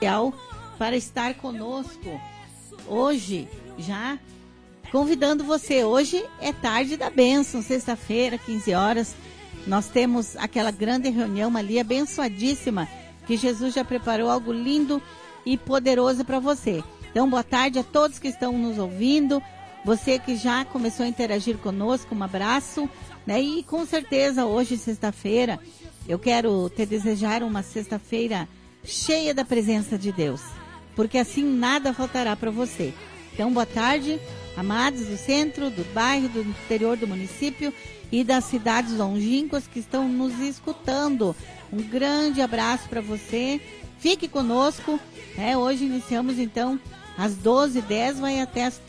para estar conosco hoje, já convidando você. Hoje é tarde da bênção, sexta-feira, 15 horas. Nós temos aquela grande reunião ali, abençoadíssima, que Jesus já preparou algo lindo e poderoso para você. Então, boa tarde a todos que estão nos ouvindo. Você que já começou a interagir conosco, um abraço, né? E com certeza hoje, sexta-feira, eu quero te desejar uma sexta-feira cheia da presença de Deus, porque assim nada faltará para você. Então, boa tarde, amados do centro, do bairro, do interior do município e das cidades longínquas que estão nos escutando. Um grande abraço para você. Fique conosco, né? Hoje iniciamos então às 12h10, vai até às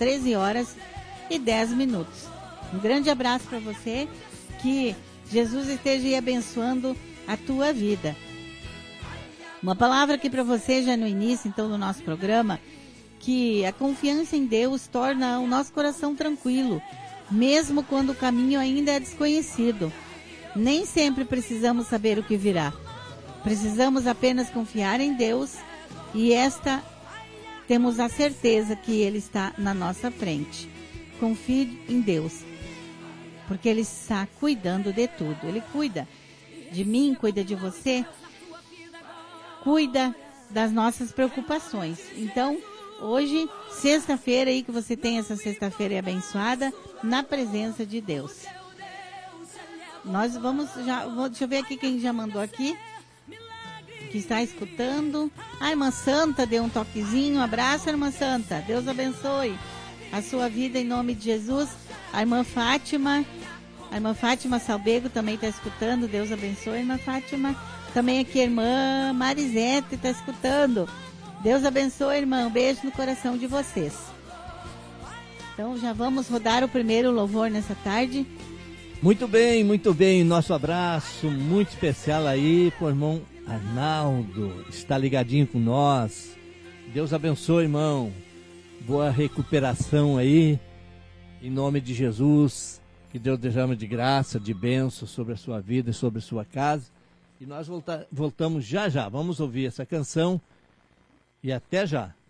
13h10. Um grande abraço para você, que Jesus esteja aí abençoando a tua vida. Uma palavra aqui para você já no início então do nosso programa, que a confiança em Deus torna o nosso coração tranquilo, mesmo quando o caminho ainda é desconhecido. Nem sempre precisamos saber o que virá. Precisamos apenas confiar em Deus e temos a certeza que Ele está na nossa frente. Confie em Deus, porque Ele está cuidando de tudo. Ele cuida de mim, cuida de você, cuida das nossas preocupações. Então, hoje, sexta-feira, aí que você tem essa sexta-feira abençoada, na presença de Deus. Nós vamos deixa eu ver aqui quem já mandou aqui, que está escutando. A irmã Santa deu um toquezinho. Um abraço, irmã Santa. Deus abençoe a sua vida em nome de Jesus. A irmã Fátima Salbego também está escutando. Deus abençoe, irmã Fátima. Também aqui a irmã Marisete está escutando. Deus abençoe, irmã. Um beijo no coração de vocês. Então já vamos rodar o primeiro louvor nessa tarde. Muito bem. Nosso abraço muito especial aí pro irmão Arnaldo. Está ligadinho com nós. Deus abençoe, irmão. Boa recuperação aí. Em nome de Jesus. Que Deus derrame de graça, de bênção sobre a sua vida e sobre a sua casa. E nós voltamos já. Vamos ouvir essa canção. E até já.